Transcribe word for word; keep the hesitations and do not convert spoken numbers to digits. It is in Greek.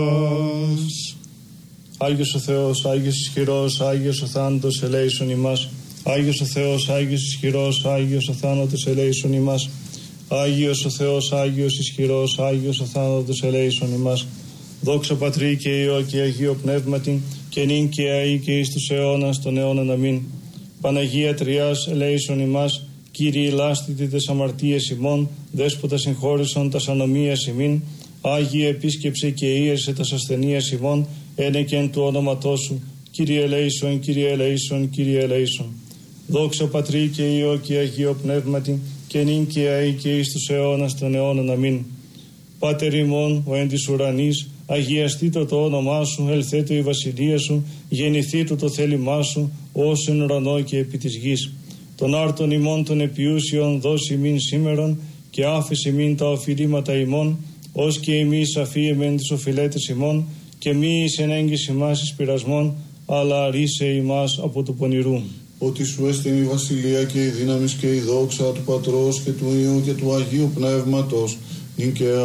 Άγιος ο Θεός, Άγιος ισχυρός, Άγιος ο θάνατος ελέησον ημάς. Άγιος ο Θεός, Άγιος ισχυρός, Άγιος ο θάνατος ελέησον ημάς. Άγιος ο Θεός, Άγιος ισχυρός, Άγιος ο θάνατος ελέησον ημάς. Δόξα Πατρί και Υιό και Αγίο Πνεύματι, και νυν και αεί και εις τους αιώνας των αιώνων. Αμήν. Παναγία Τριάς ελέησον ημάς. Κύριε ηλάστητη τες αμαρτίες ημών, Δέσποτα συγχώρησον τας ανομίας ημίν. Άγιε επίσκεψε και ίερσε τας ασθενείας ημών, ένε και εν του όνοματός σου. Κύριε ελέησον, Κύριε ελέησον, Κύριε ελέησον. Δόξα Πατρί και Υιό και Αγίο Πνεύματι, και νυν και αεί και εις τους αιώνας των αιώνων. Αμήν. Πάτερ ημών, ο εν της ουρανής, αγιαστήτω το όνομά σου, ελθέτω η βασιλεία σου, γεννηθήτω το θέλημά σου, ως εν ουρανό και επί της γης. Τον άρτον ημών των επιούσιων δώσει ημίν σήμερον, και άφησε ημίν τα οφειλήματα ημών, ως και εμείς αφίεμεν τις οφειλέτες ημών, και μη εις ενέγγις ημάς εις πειρασμών, αλλά αρίσε ημάς από του πονηρού. Ότι σου έστειν η βασιλεία και η δύναμις και η δόξα του Πατρός και του Υιού και του Αγίου Πνεύματος, νυν και